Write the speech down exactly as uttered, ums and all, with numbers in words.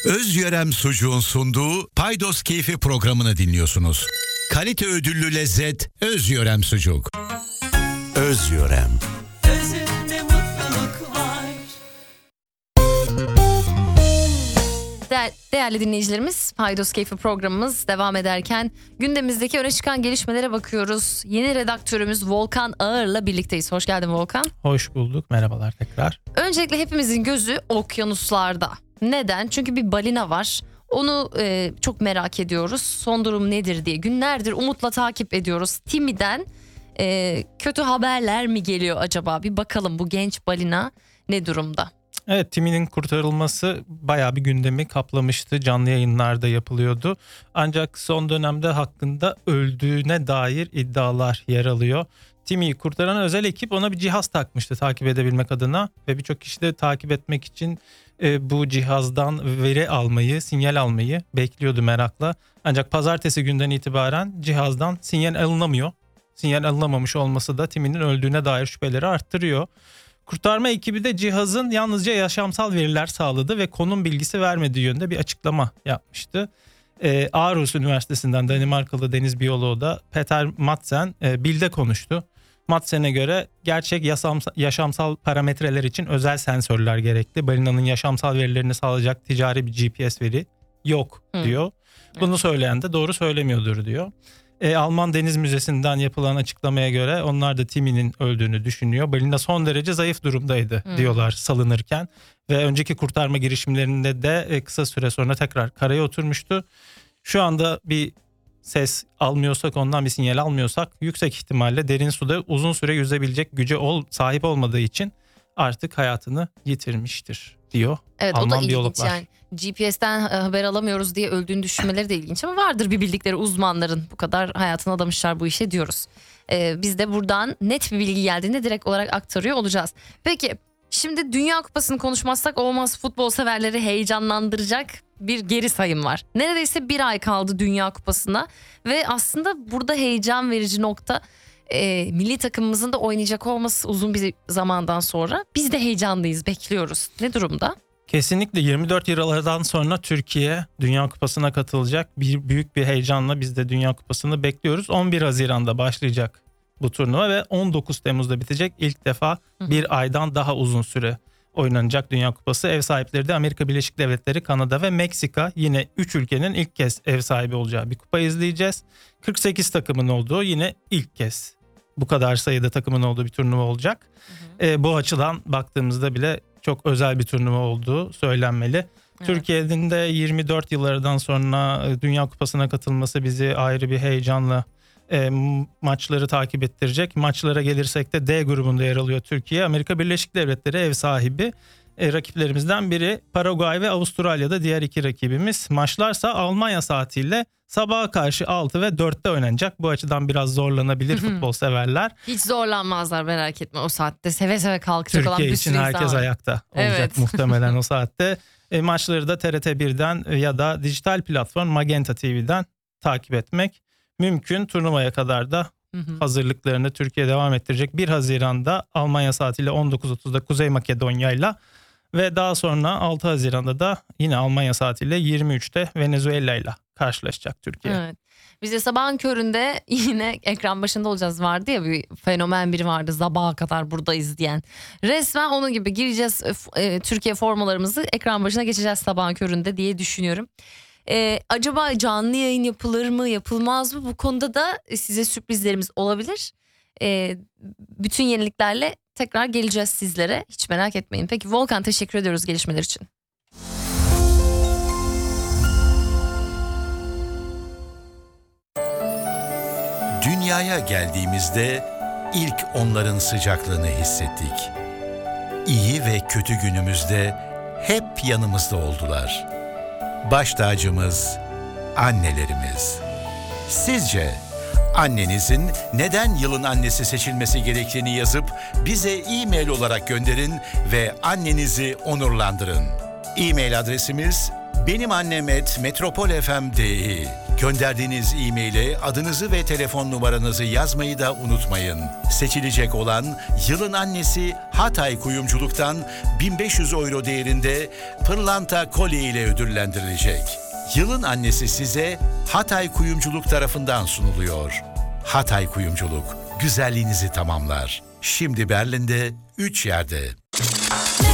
Özyörem Sucuğun sunduğu Paydos Keyfi programını dinliyorsunuz. Kalite ödüllü lezzet Özyörem Sucuk. Özyörem. Özünde mutluluk var. De- değerli dinleyicilerimiz, Paydos Keyfi programımız devam ederken gündemimizdeki öne çıkan gelişmelere bakıyoruz. Yeni redaktörümüz Volkan Ağır'la birlikteyiz. Hoş geldin Volkan. Hoş bulduk. Merhabalar tekrar. Öncelikle hepimizin gözü okyanuslarda. Neden? Çünkü bir balina var. Onu e, çok merak ediyoruz. Son durum nedir diye günlerdir umutla takip ediyoruz. Timi'den e, kötü haberler mi geliyor acaba? Bir bakalım bu genç balina ne durumda? Evet, Timi'nin kurtarılması bayağı bir gündemi kaplamıştı. Canlı yayınlarda yapılıyordu. Ancak son dönemde hakkında öldüğüne dair iddialar yer alıyor. Timi'yi kurtaran özel ekip ona bir cihaz takmıştı takip edebilmek adına. Ve birçok kişi de takip etmek için e, bu cihazdan veri almayı, sinyal almayı bekliyordu merakla. Ancak pazartesi günden itibaren cihazdan sinyal alınamıyor. Sinyal alınamamış olması da Timi'nin öldüğüne dair şüpheleri arttırıyor. Kurtarma ekibi de cihazın yalnızca yaşamsal veriler sağladı ve konum bilgisi vermediği yönde bir açıklama yapmıştı. Ee, Aarhus Üniversitesi'nden Danimarkalı deniz biyoloğu da Peter Madsen e, Bill'de konuştu. Madsen'e göre gerçek yaşamsal, yaşamsal parametreler için özel sensörler gerekli. Balinanın yaşamsal verilerini sağlayacak ticari bir G P S veri yok diyor. Hı. Bunu söyleyen de doğru söylemiyordur diyor. E, Alman Deniz Müzesi'nden yapılan açıklamaya göre onlar da Timi'nin öldüğünü düşünüyor. Balina son derece zayıf durumdaydı hmm. diyorlar salınırken. Ve önceki kurtarma girişimlerinde de e, kısa süre sonra tekrar karaya oturmuştu. Şu anda bir ses almıyorsak, ondan bir sinyal almıyorsak yüksek ihtimalle derin suda uzun süre yüzebilecek güce ol, sahip olmadığı için artık hayatını yitirmiştir diyor evet, Alman o da ilginç biyologlar. Yani. G P S'ten haber alamıyoruz diye öldüğünü düşünmeleri de ilginç ama vardır bir bildikleri, uzmanların bu kadar hayatını adamışlar bu işe diyoruz. Ee, biz de buradan net bir bilgi geldiğinde direkt olarak aktarıyor olacağız. Peki şimdi Dünya Kupası'nı konuşmazsak olmaz, futbol severleri heyecanlandıracak bir geri sayım var. Neredeyse bir ay kaldı Dünya Kupası'na ve aslında burada heyecan verici nokta e, milli takımımızın da oynayacak olması uzun bir zamandan sonra. Biz de heyecanlıyız, bekliyoruz. Ne durumda? Kesinlikle yirmi dört yıllardan sonra Türkiye Dünya Kupası'na katılacak. Bir büyük bir heyecanla biz de Dünya Kupası'nı bekliyoruz. on bir Haziran'da başlayacak bu turnuva ve on dokuz Temmuz'da bitecek. İlk defa bir aydan daha uzun süre oynanacak Dünya Kupası. Ev sahipleri de Amerika Birleşik Devletleri, Kanada ve Meksika. Yine üç ülkenin ilk kez ev sahibi olacağı bir kupa izleyeceğiz. kırk sekiz takımın olduğu yine ilk kez bu kadar sayıda takımın olduğu bir turnuva olacak. Hı hı. E, bu açıdan baktığımızda bile çok özel bir turnuva olduğu söylenmeli. Evet. Türkiye'nin de yirmi dört yıllardan sonra Dünya Kupası'na katılması bizi ayrı bir heyecanla e, maçları takip ettirecek. Maçlara gelirsek de D grubunda yer alıyor Türkiye. Amerika Birleşik Devletleri ev sahibi. E, rakiplerimizden biri Paraguay ve Avustralya'da diğer iki rakibimiz. Maçlarsa Almanya saatiyle sabaha karşı altı ve dörtte oynanacak. Bu açıdan biraz zorlanabilir futbol severler. Hiç zorlanmazlar, merak etme, o saatte seve seve kalkacak olan bir sürü Türkiye için herkes var. Ayakta olacak evet. muhtemelen o saatte. E, maçları da T R T birden ya da dijital platform Magenta T V'den takip etmek mümkün. Turnuvaya kadar da hı hı. hazırlıklarını Türkiye devam ettirecek. bir Haziran'da Almanya saatiyle on dokuz otuzda Kuzey Makedonya'yla ve daha sonra altı Haziran'da da yine Almanya saatiyle yirmi üçte Venezuela'yla karşılaşacak Türkiye. Evet. Biz de sabahın köründe yine ekran başında olacağız, vardı ya bir fenomen biri vardı, sabaha kadar buradayız diyen. Resmen onun gibi gireceğiz, e, Türkiye formalarımızı ekran başına geçeceğiz sabahın köründe diye düşünüyorum. Ee, acaba canlı yayın yapılır mı, yapılmaz mı? Bu konuda da size sürprizlerimiz olabilir. Ee, bütün yeniliklerle tekrar geleceğiz sizlere. Hiç merak etmeyin. Peki Volkan, teşekkür ediyoruz gelişmeler için. Dünyaya geldiğimizde ilk onların sıcaklığını hissettik. İyi ve kötü günümüzde hep yanımızda oldular. Baş tacımız annelerimiz. Sizce annenizin neden yılın annesi seçilmesi gerektiğini yazıp bize e-mail olarak gönderin ve annenizi onurlandırın. E-mail adresimiz benimannem et metropol f m punto d i. Gönderdiğiniz e-maile adınızı ve telefon numaranızı yazmayı da unutmayın. Seçilecek olan yılın annesi Hatay Kuyumculuk'tan bin beş yüz euro değerinde pırlanta kolye ile ödüllendirilecek. Yılın annesi size Hatay Kuyumculuk tarafından sunuluyor. Hatay Kuyumculuk güzelliğinizi tamamlar. Şimdi Berlin'de üç yerde.